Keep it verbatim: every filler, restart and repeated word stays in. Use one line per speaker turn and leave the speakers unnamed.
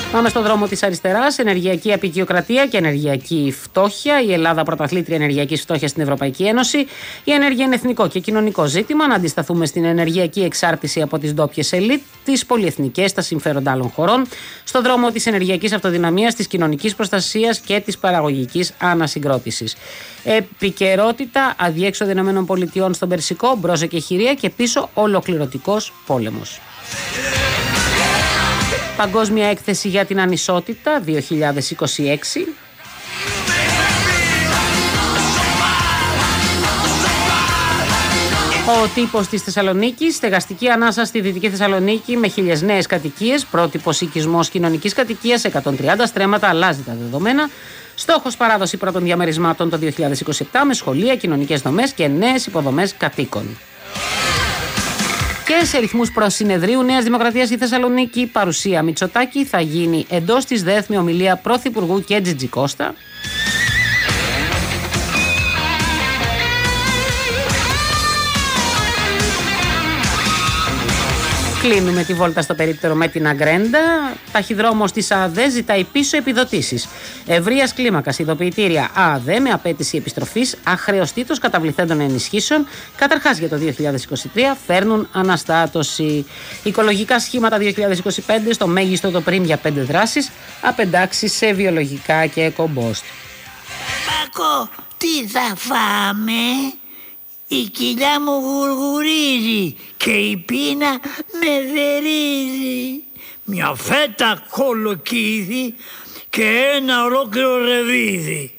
Πάμε στον δρόμο της αριστεράς, ενεργειακή απεικιοκρατία και ενεργειακή φτώχεια. Η Ελλάδα πρωταθλήτρια ενεργειακής φτώχειας στην Ευρωπαϊκή Ένωση. Η ενέργεια είναι εθνικό και κοινωνικό ζήτημα. Να αντισταθούμε στην ενεργειακή εξάρτηση από τις ντόπιες ελίτ, τις πολυεθνικές, τα συμφέροντα άλλων χωρών. Στον δρόμο της ενεργειακής αυτοδυναμίας, της κοινωνικής προστασίας και της παραγωγικής ανασυγκρότησης. Επικαιρότητα, αδιέξοδο Ηνωμένων Πολιτειών στον Περσικό, μπρος εκεχηρία και πίσω ολοκληρωτικός πόλεμος. Παγκόσμια έκθεση για την ανισότητα δύο χιλιάδες είκοσι έξι. Ο τύπος της Θεσσαλονίκης, στεγαστική ανάσα στη Δυτική Θεσσαλονίκη με χίλιες νέες κατοικίες, πρότυπος οικισμός κοινωνικής κατοικίας, εκατόν τριάντα στρέμματα, αλλάζει τα δεδομένα. Στόχος παράδοση πρώτων διαμερισμάτων το δύο χιλιάδες είκοσι επτά με σχολεία, κοινωνικές δομές και νέες υποδομές κατοίκων. Και σε ρυθμούς προς συνεδρίου Νέας Δημοκρατίας στη Θεσσαλονίκη, παρουσία Μητσοτάκη, θα γίνει εντός της ΔΕΘ με ομιλία Πρωθυπουργού και Τζιτζικώστα. Κλείνουμε τη βόλτα στο περίπτερο με την Αγκρέντα. Ταχυδρόμος της ΑΔΕ ζητάει πίσω επιδοτήσεις. Ευρείας κλίμακας ειδοποιητήρια ΑΔΕ με απέτηση επιστροφής αχρεωστήτως καταβληθέντων ενισχύσεων. Καταρχάς για το δύο χιλιάδες είκοσι τρία φέρνουν αναστάτωση. Οικολογικά σχήματα δύο χιλιάδες είκοσι πέντε στο μέγιστο το πριν για πέντε δράσεις. Απεντάξεις σε βιολογικά και εκομπόστ.
Πάκο, τι θα φάμε? Η κοιλιά μου γουργουρίζει και η πείνα με δερίζει. Μια φέτα κολοκύδι και ένα ολόκληρο ρεβίδι.